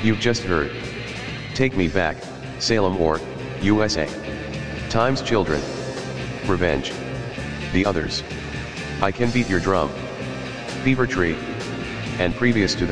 You've just heard Take Me Back, Salem or USA. Times Children, Revenge, The Others, I Can Beat Your Drum, Fever Tree, and previous to that.